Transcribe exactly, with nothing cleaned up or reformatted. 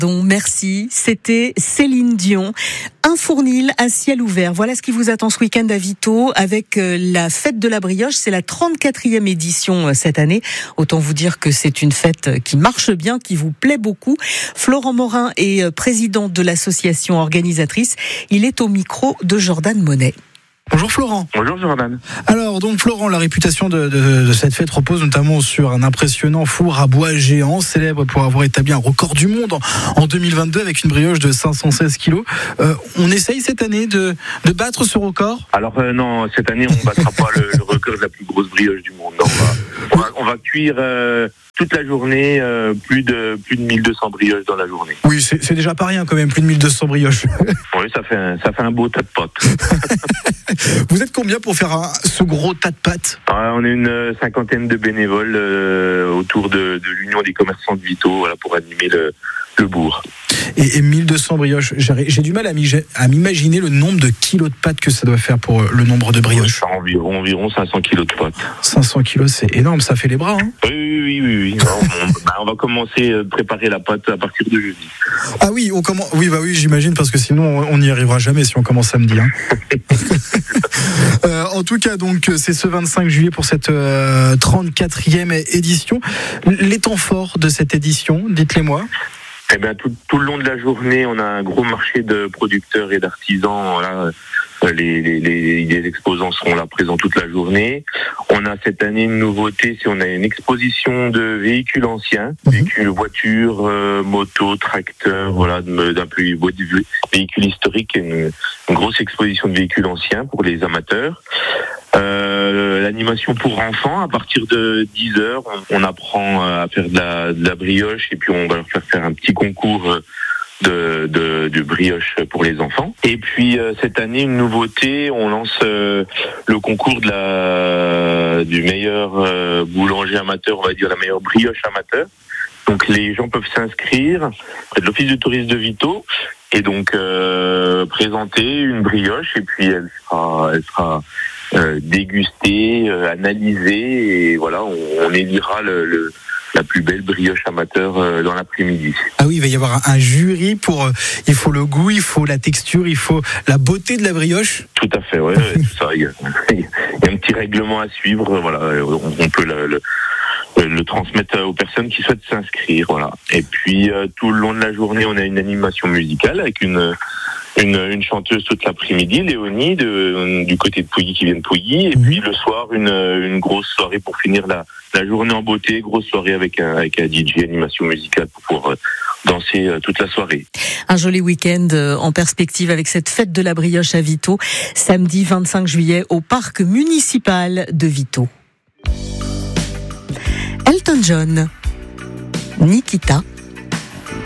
Donc, merci. C'était Céline Dion. Un fournil à ciel ouvert. Voilà ce qui vous attend ce week-end à Vito avec la fête de la brioche. C'est la trente-quatrième édition cette année. Autant vous dire que c'est une fête qui marche bien, qui vous plaît beaucoup. Florent Morin est président de l'association organisatrice. Il est au micro de Jordan Monet. Bonjour Florent. Bonjour Jordan. Alors donc Florent, la réputation de, de, de cette fête repose notamment sur un impressionnant four à bois géant, célèbre pour avoir établi un record du monde en, en deux mille vingt-deux avec une brioche de cinq cent seize kilos. Euh, on essaye cette année de, de battre ce record ? Alors euh, non, cette année on ne battra pas le, le record de la plus grosse brioche du monde. Non, on, va, on, va, on va cuire euh, toute la journée euh, plus de plus de mille deux cents brioches dans la journée. Oui, c'est, c'est déjà pas rien quand même, plus de mille deux cents brioches. Oui, ça fait un, ça fait un beau tas de pâtes. Vous êtes combien pour faire un, ce gros tas de pâtes ? Alors, on est une cinquantaine de bénévoles euh, autour de, de l'Union des commerçants de Vito, voilà, pour animer le, le bourg. Et, et mille deux cents brioches, j'ai, j'ai du mal à, à m'imaginer le nombre de kilos de pâtes que ça doit faire pour le nombre de brioches. Ça environ, environ cinq cents kilos de pâtes. cinq cents kilos, c'est énorme, ça fait les bras. Hein. Oui, oui, oui. oui, oui. on, on, on va commencer à préparer la pâte à partir de jeudi. Ah oui, on commence. Oui, bah oui, j'imagine, parce que sinon on n'y arrivera jamais si on commence samedi. Hein. euh, en tout cas, donc c'est ce vingt-cinq juillet pour cette euh, trente-quatrième édition. Les temps forts de cette édition, dites-les-moi. Eh bien, tout, tout le long de la journée, on a un gros marché de producteurs et d'artisans. Voilà. Les, les, les, les exposants seront là présents toute la journée. On a cette année une nouveauté, c'est on a une exposition de véhicules anciens, mmh. véhicules, voitures, euh, motos, tracteurs, voilà, d'un peu véhicules historiques, une, une grosse exposition de véhicules anciens pour les amateurs. Euh, l'animation pour enfants, à partir de dix heures, on, on apprend à faire de la, de la brioche et puis on va leur faire faire un petit concours de, de, de brioche pour les enfants. Et puis euh, cette année, une nouveauté, on lance euh, le concours de la, du meilleur euh, boulanger amateur, on va dire la meilleure brioche amateur. Donc les gens peuvent s'inscrire près de l'office de tourisme de Vito et donc euh, présenter une brioche et puis elle sera, elle sera euh, dégustée, euh, analysée et voilà, on, on élira le, le la plus belle brioche amateur euh, dans l'après-midi. Ah oui, il va y avoir un, un jury pour. Euh, il faut le goût, il faut la texture, il faut la beauté de la brioche. Tout à fait, ouais, tout ça. Il y, a, il y a un petit règlement à suivre. Voilà, on, on peut le, le, le transmettre aux personnes qui souhaitent s'inscrire. Voilà. Et puis euh, tout le long de la journée, on a une animation musicale avec une. Une, une chanteuse toute l'après-midi, Léonie, de, du côté de Pouilly, qui vient de Pouilly. Et mmh. puis le soir, une, une grosse soirée pour finir la, la journée en beauté. Grosse soirée avec un, avec un D J, animation musicale pour pouvoir danser toute la soirée. Un joli week-end en perspective avec cette fête de la brioche à Vito, samedi vingt-cinq juillet au parc municipal de Vito. Elton John, Nikita.